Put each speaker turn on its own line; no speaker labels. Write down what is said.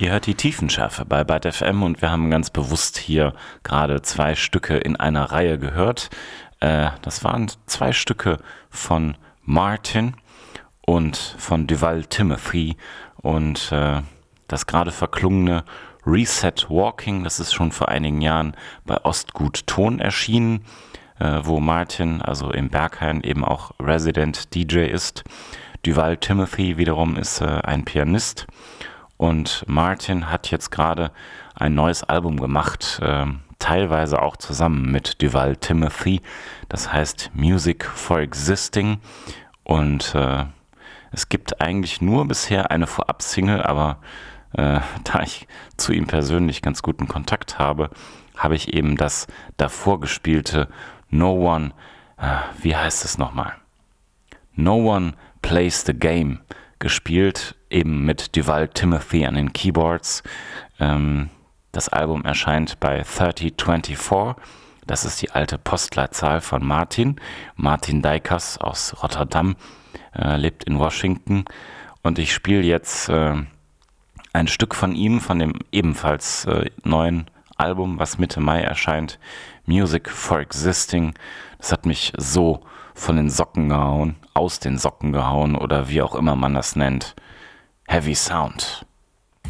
Ihr hört die Tiefenschärfe bei Byte FM und wir haben ganz bewusst hier gerade 2 Stücke in einer Reihe gehört. Das waren 2 Stücke von Martin und von Duval Timothy und das gerade verklungene Reset Walking, das ist schon vor einigen Jahren bei Ostgut Ton erschienen, wo Martin, also im Berghain, eben auch Resident DJ ist. Duval Timothy wiederum ist ein Pianist. Und Martin hat jetzt gerade ein neues Album gemacht, teilweise auch zusammen mit Duval Timothy. Das heißt Music for Existing. Und es gibt eigentlich nur bisher eine Vorab-Single, aber da ich zu ihm persönlich ganz guten Kontakt habe, habe ich eben das davor gespielte No One, wie heißt es nochmal? No One Plays the Game gespielt, eben mit Duval Timothy an den Keyboards. Das Album erscheint bei 3024. Das ist die alte Postleitzahl von Martin. Martin Dijkers aus Rotterdam, lebt in Washington. Und ich spiele jetzt ein Stück von ihm, von dem ebenfalls neuen Album, was Mitte Mai erscheint, Music for Existing. Das hat mich so von den Socken gehauen, aus den Socken gehauen oder wie auch immer man das nennt. Heavy Sound.